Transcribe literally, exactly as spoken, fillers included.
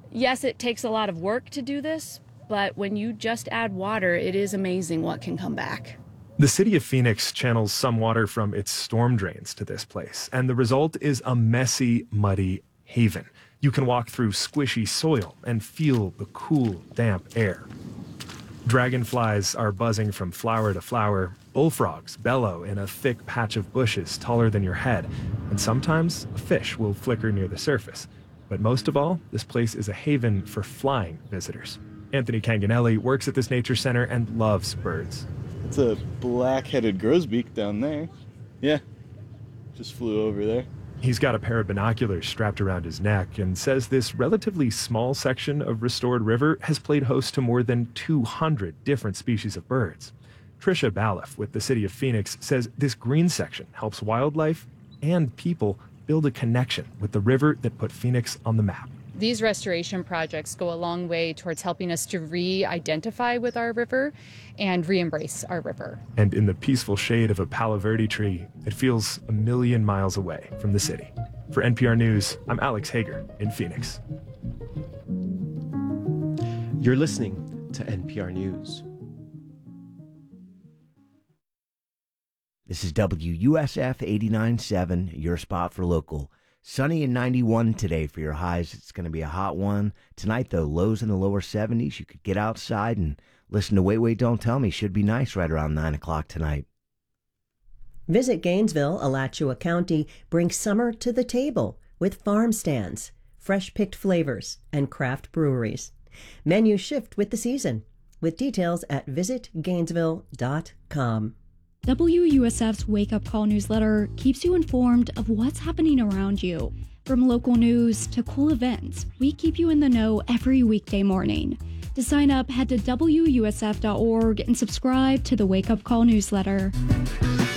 Yes, it takes a lot of work to do this, but when you just add water, it is amazing what can come back. The city of Phoenix channels some water from its storm drains to this place, and the result is a messy, muddy haven. You can walk through squishy soil and feel the cool, damp air. Dragonflies are buzzing from flower to flower. Bullfrogs bellow in a thick patch of bushes taller than your head, and sometimes a fish will flicker near the surface. But most of all, this place is a haven for flying visitors. Anthony Canganelli works at this nature center and loves birds. It's a black-headed grosbeak down there. Yeah, just flew over there. He's got a pair of binoculars strapped around his neck and says this relatively small section of Restored River has played host to more than two hundred different species of birds. Tricia Balliff with the City of Phoenix says this green section helps wildlife and people build a connection with the river that put Phoenix on the map. These restoration projects go a long way towards helping us to re-identify with our river and re-embrace our river. And in the peaceful shade of a Palo Verde tree, it feels a million miles away from the city. For N P R News, I'm Alex Hager in Phoenix. You're listening to N P R News. This is W U S F eighty-nine point seven, your spot for local. Sunny and ninety-one today for your highs. It's going to be a hot one. Tonight, though, lows in the lower seventies. You could get outside and listen to Wait, Wait, Don't Tell Me. Should be nice right around nine o'clock tonight. Visit Gainesville, Alachua County brings summer to the table with farm stands, fresh-picked flavors, and craft breweries. Menus shift with the season. With details at visit gainesville dot com. W U S F's Wake Up Call newsletter keeps you informed of what's happening around you. From local news to cool events, we keep you in the know every weekday morning. To sign up, head to W U S F dot org and subscribe to the Wake Up Call newsletter.